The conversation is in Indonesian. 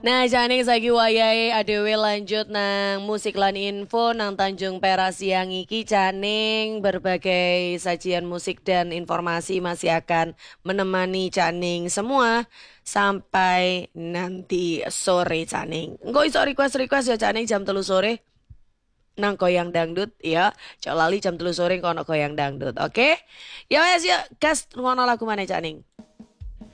Nah, jane saiki wayahe adewe lanjut nang musik lan info nang Tanjung Perak siang iki Caning berbagai sajian musik dan informasi masih akan menemani Caning semua sampai nanti sore Caning. Engko iso request-request ya Caning jam 3 sore nang goyang dangdut ya. Cok lali jam 3 sore kono goyang dangdut. Oke? Ya wes ya gas ngono lagu mana Caning.